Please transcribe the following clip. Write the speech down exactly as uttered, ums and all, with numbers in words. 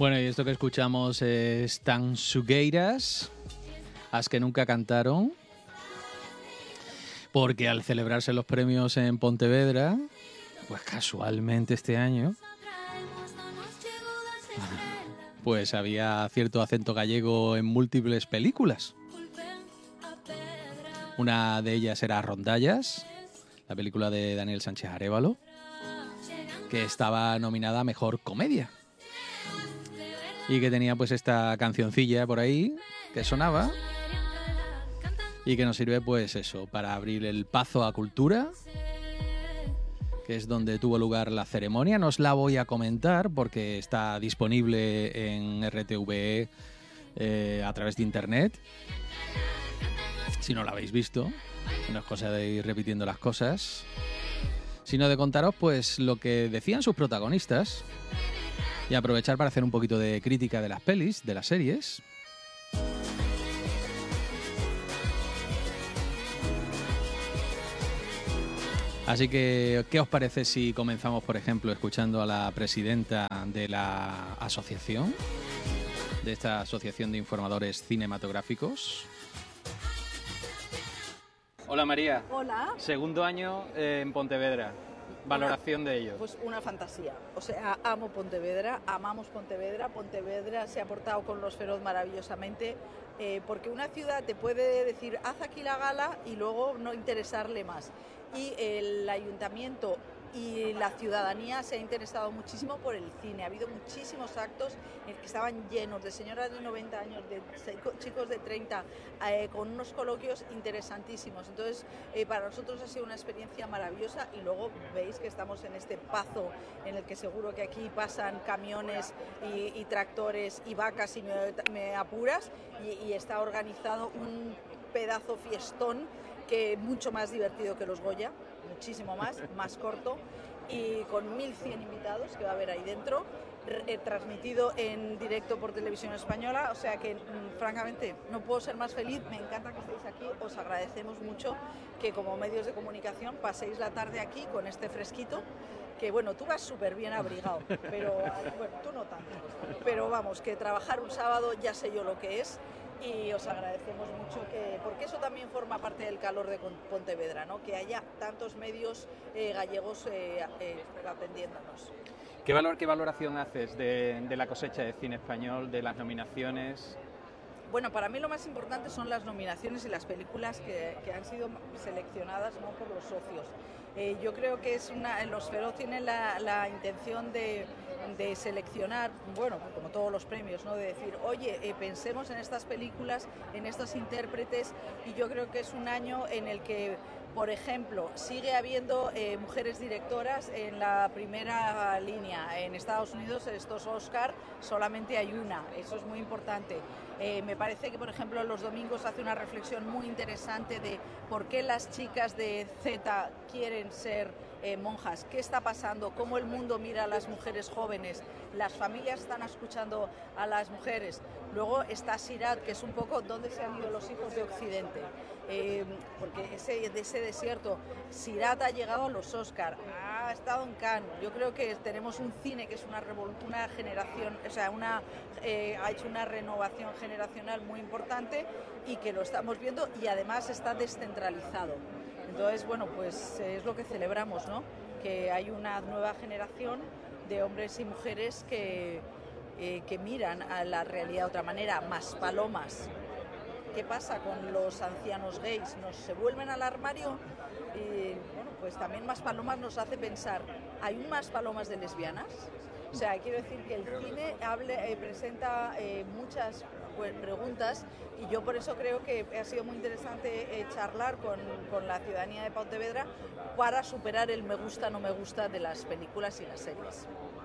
Bueno, y esto que escuchamos es Tansugueiras, As que nunca cantaron, porque al celebrarse los premios en Pontevedra, pues casualmente este año, pues había cierto acento gallego en múltiples películas. Una de ellas era Rondallas, la película de Daniel Sánchez Arévalo, que estaba nominada a Mejor Comedia. Y que tenía pues esta cancioncilla por ahí que sonaba y que nos sirve pues eso, para abrir el pazo a Cultura, que es donde tuvo lugar la ceremonia. No os la voy a comentar porque está disponible en R T V E eh, a través de internet. Si no la habéis visto, no es cosa de ir repitiendo las cosas, sino de contaros pues lo que decían sus protagonistas y aprovechar para hacer un poquito de crítica de las pelis, de las series. Así que, ¿qué os parece si comenzamos, por ejemplo, escuchando a la presidenta de la asociación, de esta Asociación de Informadores Cinematográficos? Hola María. Hola. Segundo año eh, en Pontevedra. Valoración una, de ello. Pues una fantasía. O sea, amo Pontevedra, amamos Pontevedra. Pontevedra se ha portado con los Feroz maravillosamente, eh, porque una ciudad te puede decir, haz aquí la gala y luego no interesarle más. Y el ayuntamiento y la ciudadanía se ha interesado muchísimo por el cine. Ha habido muchísimos actos en que estaban llenos de señoras de noventa años, de chicos de treinta, eh, con unos coloquios interesantísimos. Entonces, eh, para nosotros ha sido una experiencia maravillosa y luego veis que estamos en este pazo en el que seguro que aquí pasan camiones y, y tractores y vacas, si me, me apuras, y, y está organizado un pedazo fiestón que es mucho más divertido que los Goya, muchísimo más, más corto, y con mil cien invitados que va a haber ahí dentro, eh, transmitido en directo por Televisión Española, o sea que mmm, francamente no puedo ser más feliz, me encanta que estéis aquí, os agradecemos mucho que como medios de comunicación paséis la tarde aquí con este fresquito, que bueno, tú vas súper bien abrigado, pero bueno, tú no tanto, pero vamos, que trabajar un sábado ya sé yo lo que es. Y os agradecemos mucho, que porque eso también forma parte del calor de Pontevedra, ¿no? Que haya tantos medios eh, gallegos eh, eh, atendiéndonos. ¿Qué, valor, ¿Qué valoración haces de, de la cosecha de cine español, de las nominaciones? Bueno, para mí lo más importante son las nominaciones y las películas que, que han sido seleccionadas, ¿no?, por los socios. Eh, yo creo que es una, los Feroz tienen la, la intención de, de seleccionar, bueno, como todos los premios, ¿no?, de decir, oye, eh, pensemos en estas películas, en estos intérpretes, y yo creo que es un año en el que, por ejemplo, sigue habiendo eh, mujeres directoras en la primera línea. En Estados Unidos, estos Oscar, solamente hay una, eso es muy importante. Eh, me parece que, por ejemplo, los domingos hace una reflexión muy interesante de por qué las chicas de Z quieren ser eh, monjas, qué está pasando, cómo el mundo mira a las mujeres jóvenes, las familias están escuchando a las mujeres. Luego está Sirat, que es un poco dónde se han ido los hijos de Occidente, eh, porque ese, de ese desierto, Sirat ha llegado a los Oscar, ha estado en Cannes. Yo creo que tenemos un cine que es una, una generación, o sea, una, eh, ha hecho una renovación generacional muy importante y que lo estamos viendo, y además está descentralizado. Entonces, bueno, pues es lo que celebramos, ¿no? Que hay una nueva generación de hombres y mujeres que, eh, que miran a la realidad de otra manera, más palomas. ¿Qué pasa con los ancianos gays? ¿Nos se vuelven al armario? Y bueno, pues también Más Palomas nos hace pensar, ¿hay más palomas de lesbianas? O sea, quiero decir que el cine hable, eh, presenta eh, muchas pues, preguntas, y yo por eso creo que ha sido muy interesante eh, charlar con, con la ciudadanía de Pontevedra para superar el me gusta, no me gusta de las películas y las series.